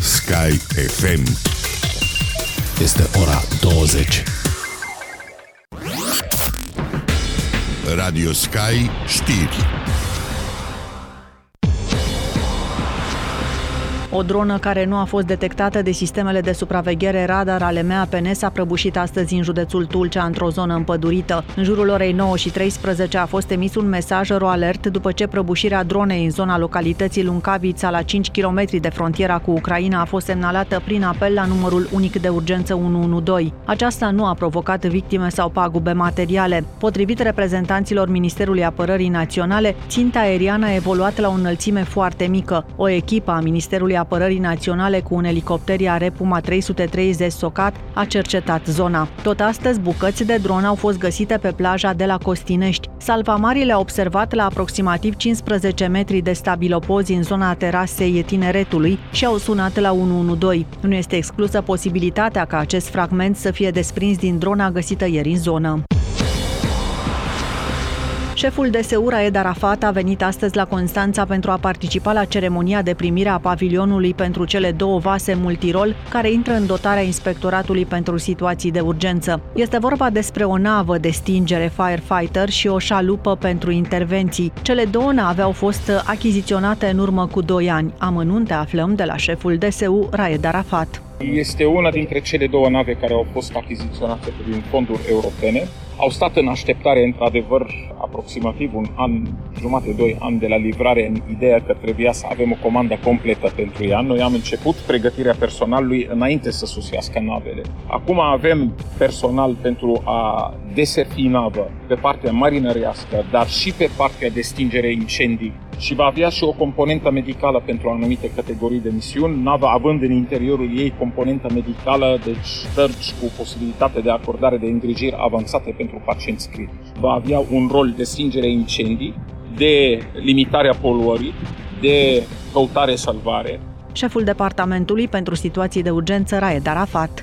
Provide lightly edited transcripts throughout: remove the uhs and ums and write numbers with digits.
Sky FM. Este ora 20. Radio Sky știri. O dronă care nu a fost detectată de sistemele de supraveghere radar ale MAPN s-a prăbușit astăzi în județul Tulcea, într-o zonă împădurită. În jurul orei 9:13 a fost emis un mesaj alert după ce prăbușirea dronei în zona localității Luncavița, la 5 km de frontiera cu Ucraina, a fost semnalată prin apel la numărul unic de urgență 112. Aceasta nu a provocat victime sau pagube materiale. Potrivit reprezentanților Ministerului Apărării Naționale, ținta aeriană a evoluat la o înălțime foarte mică. O echipă a Ministerului Apărării Naționale cu un elicopter IAR Puma 330 Socat a cercetat zona. Tot astăzi, bucăți de dron au fost găsite pe plaja de la Costinești. Salvamarii le-au observat la aproximativ 15 metri de stabilopozi în zona terasei Tineretului și au sunat la 112. Nu este exclusă posibilitatea ca acest fragment să fie desprins din drona găsită ieri în zonă. Șeful DSU Raed Arafat a venit astăzi la Constanța pentru a participa la ceremonia de primire a pavilionului pentru cele două vase multirol care intră în dotarea Inspectoratului pentru Situații de Urgență. Este vorba despre o navă de stingere Firefighter și o șalupă pentru intervenții. Cele două nave au fost achiziționate în urmă cu 2 ani. Amănunte aflăm de la șeful DSU Raed Arafat. Este una dintre cele două nave care au fost achiziționate prin fonduri europene. Au stat în așteptare, într-adevăr, aproximativ 1 an, jumate, 2 ani de la livrare, în ideea că trebuia să avem o comandă completă pentru ea. Noi am început pregătirea personalului înainte să sosească navele. Acum avem personal pentru a deservi navă pe partea marinărească, dar și pe partea de stingere incendii. Și va avea și o componentă medicală pentru anumite categorii de misiuni, nava având în interiorul ei componentă medicală, deci stărgi cu posibilitate de acordare de îngrijiri avansate pentru pacienți critici. Va avea un rol de stingere incendii, de limitarea poluării, de căutare-salvare. Șeful Departamentului pentru Situații de Urgență Raed Arafat.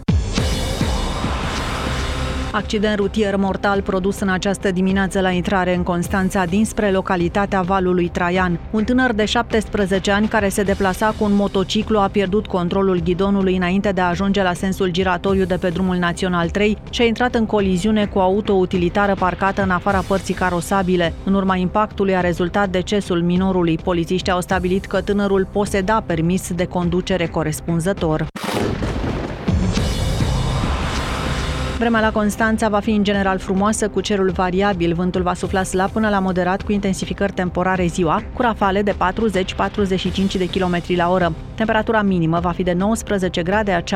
Accident rutier mortal produs în această dimineață la intrare în Constanța dinspre localitatea Valului Traian. Un tânăr de 17 ani care se deplasa cu un motociclu a pierdut controlul ghidonului înainte de a ajunge la sensul giratoriu de pe drumul național 3 și a intrat în coliziune cu o auto-utilitară parcată în afara părții carosabile. În urma impactului a rezultat decesul minorului. Polițiștii au stabilit că tânărul poseda permis de conducere corespunzător. Vremea la Constanța va fi în general frumoasă, cu cerul variabil. Vântul va sufla slab până la moderat, cu intensificări temporare ziua, cu rafale de 40-45 de km la oră. Temperatura minimă va fi de 19 grade,